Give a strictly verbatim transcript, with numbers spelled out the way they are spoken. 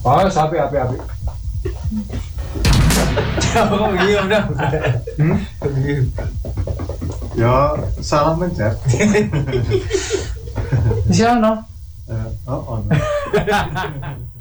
Oh, sapi api api. Kok begini udah. Hmm? Begini. Ya, salah mencet. Di sana. Eh, oh, oh.